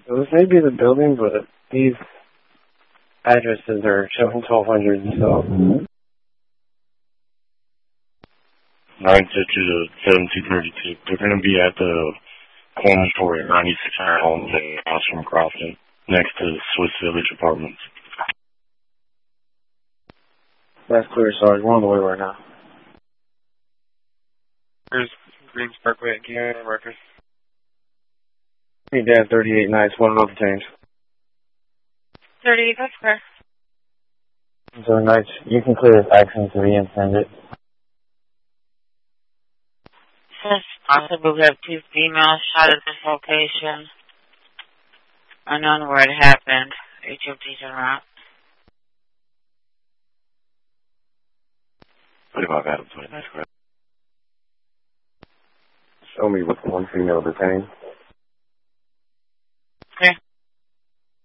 So this may be the building, but these addresses are showing 1200, so... 952 to 1732. They're going to be at the corner store at 96 Homes across from Crofton, next to Swiss Village Apartments. That's clear, sorry. We're on the way right now. There's Greens Parkway at Canada Records. Hey, Dad, 38 nights. What about the change? 38, that's clear. So, nights, you can clear this action to and send it. It's possible we have 2 females shot at this location. Unknown where it happened. HOT's en route. 25 Adams, 29 Square. Show me with one female detained.